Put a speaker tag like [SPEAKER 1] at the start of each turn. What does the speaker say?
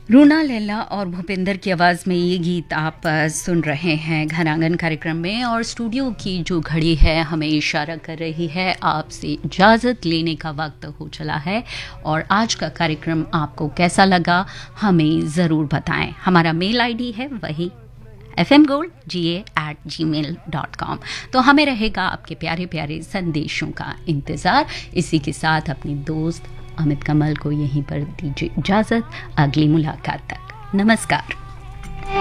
[SPEAKER 1] रूना लैला और भूपिंदर की आवाज़ में ये गीत आप सुन रहे हैं घरांगन कार्यक्रम में। और स्टूडियो की जो घड़ी है हमें इशारा कर रही है आपसे इजाज़त लेने का वक्त हो चला है। और आज का कार्यक्रम आपको कैसा लगा हमें ज़रूर बताएं। हमारा मेल आईडी है वही fmgoldga@gmail.com। तो हमें रहेगा आपके प्यारे प्यारे संदेशों का इंतज़ार। इसी के साथ अपनी दोस्त अमित कमल को यहीं पर दीजिए इजाज़त। अगली मुलाकात तक नमस्कार।